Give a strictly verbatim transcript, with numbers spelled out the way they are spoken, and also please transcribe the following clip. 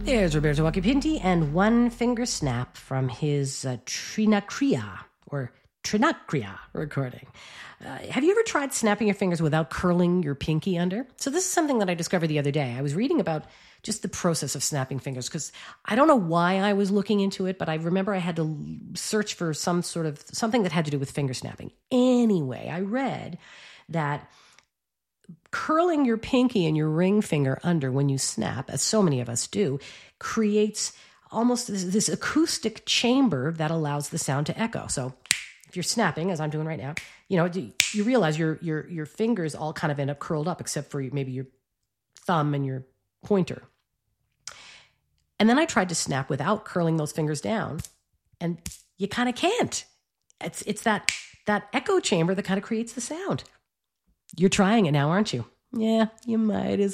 There's Roberto Acupinti and One Finger Snap from his uh, Trinacria or Trinacria recording. Uh, have you ever tried snapping your fingers without curling your pinky under? So this is something that I discovered the other day. I was reading about just the process of snapping fingers because I don't know why I was looking into it, but I remember I had to search for some sort of something that had to do with finger snapping. Anyway, I read that curling your pinky and your ring finger under when you snap, as so many of us do, creates almost this, this acoustic chamber that allows the sound to echo. So if you're snapping, as I'm doing right now, you know, you realize your your your fingers all kind of end up curled up, except for maybe your thumb and your pointer. And then I tried to snap without curling those fingers down, and you kind of can't. It's it's that that echo chamber that kind of creates the sound. You're trying it now, aren't you? Yeah, you might as